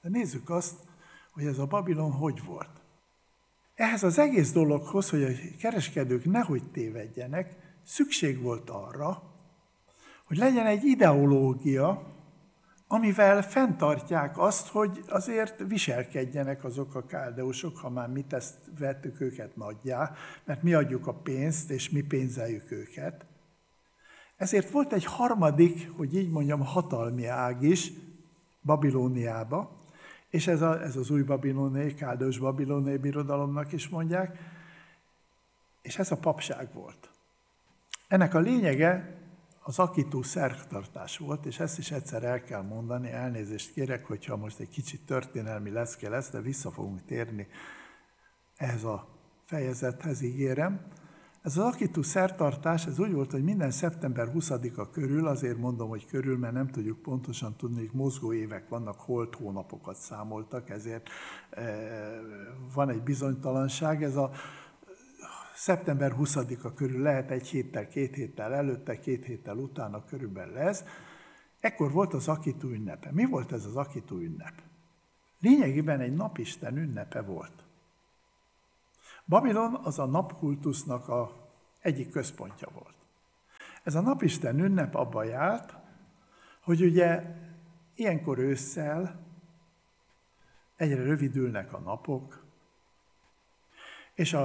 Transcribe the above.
De nézzük azt, hogy ez a Babilon hogy volt. Ehhez az egész dologhoz, hogy a kereskedők nehogy tévedjenek, szükség volt arra, hogy legyen egy ideológia, amivel fenntartják azt, hogy azért viselkedjenek azok a káldeusok, ha már mi vettük őket nagyjá, mert mi adjuk a pénzt, és mi pénzeljük őket. Ezért volt egy harmadik, hogy így mondjam, hatalmi ág is Babilóniába, és ez az új babilóniai, káldeus babilóniai birodalomnak is mondják, és ez a papság volt. Ennek a lényege az akitú szertartás volt, és ezt is egyszer el kell mondani, elnézést kérek, hogyha most egy kicsit történelmi lecke lesz, de vissza fogunk térni ehhez a fejezethez, ígérem. Ez az akitú szertartás, ez úgy volt, hogy minden szeptember 20-a körül, azért mondom, hogy körül, mert nem tudjuk pontosan tudni, hogy mozgó évek vannak, holt hónapokat számoltak, ezért van egy bizonytalanság. Ez a szeptember 20-a körül lehet egy héttel, 2 héttel előtte, 2 héttel utána körülbelül ez. Ekkor volt az akitú ünnepe. Mi volt ez az akitú ünnep? Lényegében egy napisten ünnepe volt. Babilon az a napkultusznak egyik központja volt. Ez a napisten ünnep abba járt, hogy ugye ilyenkor ősszel egyre rövidülnek a napok, és